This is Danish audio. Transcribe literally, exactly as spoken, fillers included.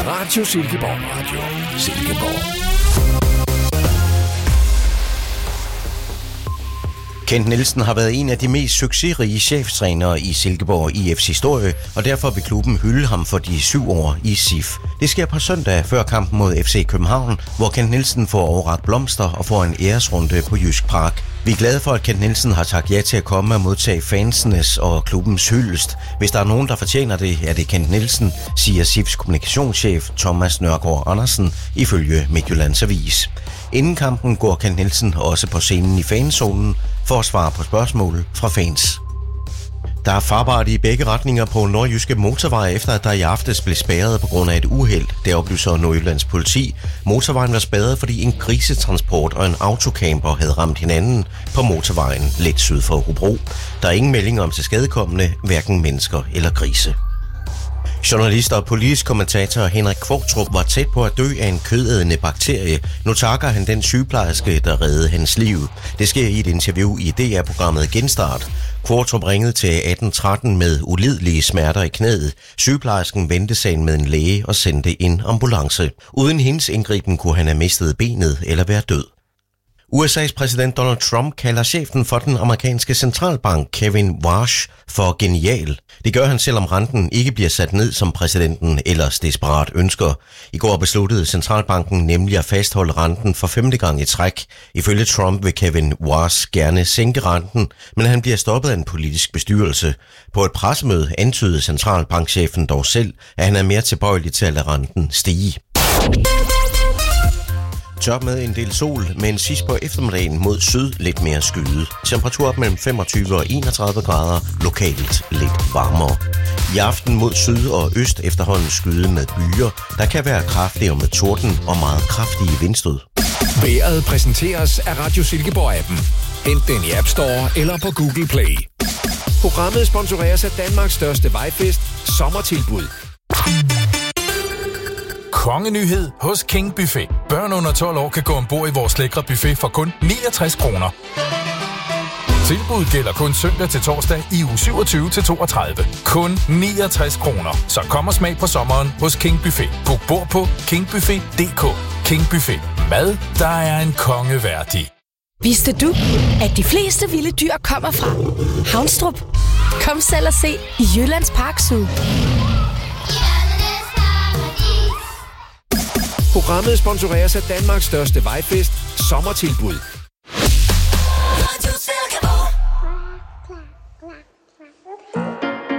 Radio Silkeborg. Radio Silkeborg. Kent Nielsen har været en af de mest succesrige cheftrænere i Silkeborg I F's historie, og derfor vil klubben hylde ham for de syv år i S I F. Det sker på søndag før kampen mod F C København, hvor Kent Nielsen får overrakt blomster og får en æresrunde på Jysk Park. Vi er glade for, at Kent Nielsen har sagt ja til at komme og modtage fansenes og klubbens hyldest. Hvis der er nogen, der fortjener det, er det Kent Nielsen, siger S I F's kommunikationschef Thomas Nørgaard Andersen ifølge Midtjyllands Avis. Inden kampen går Kent Nielsen også på scenen i fanzonen for at svare på spørgsmål fra fans. Der er farbart i begge retninger på Nordjyske Motorvej, efter at der i aftes blev spærret på grund af et uheld. Det oplyser Nordjyllands politi. Motorvejen var spærret, fordi en grisetransport og en autocamper havde ramt hinanden på motorvejen lidt syd for Hobro. Der er ingen meldinger om tilskadekommende, hverken mennesker eller grise. Journalist og politisk kommentator Henrik Kvartrup var tæt på at dø af en kødædende bakterie. Nu takker han den sygeplejerske, der reddede hans liv. Det sker i et interview i D R-programmet Genstart. Kvartrup ringede til atten tretten med ulidelige smerter i knæet. Sygeplejersken vendte sagen med en læge og sendte en ambulance. Uden hendes indgriben kunne han have mistet benet eller være død. U S A's præsident Donald Trump kalder chefen for den amerikanske centralbank Kevin Warsh for genial. Det gør han, selvom renten ikke bliver sat ned, som præsidenten ellers desperat ønsker. I går besluttede centralbanken nemlig at fastholde renten for femte gang i træk. Ifølge Trump vil Kevin Warsh gerne sænke renten, men han bliver stoppet af en politisk bestyrelse. På et pressemøde antydede centralbankchefen dog selv, at han er mere tilbøjelig til at lade renten stige. Tørt med en del sol, men sidst på eftermiddagen mod syd lidt mere skyet. Temperatur op mellem femogtyve og enogtredive grader, lokalt lidt varmere. I aften mod syd og øst efterhånden skyde med byer, der kan være kraftige med torden og meget kraftige vindstød. Vejret præsenteres af Radio Silkeborg-appen. Hent den i App Store eller på Google Play. Programmet sponsoreres af Danmarks største vejfest, Sommertilbud. Kongenyhed hos King Buffet. Børn under tolv år kan gå ombord i vores lækre buffet for kun niogtres kroner. Tilbuddet gælder kun søndag til torsdag i uge syvogtyve til toogtredive. Kun niogtres kroner. Så kom og smag på sommeren hos King Buffet. Book bord på king buffet punktum d k. King Buffet. Mad, der er en konge værdig. Vidste du, at de fleste vilde dyr kommer fra Havnstrup? Kom selv og se i Jyllands Park Zoo. Programmet sponsoreres af Danmarks største vejfest, Sommertilbud.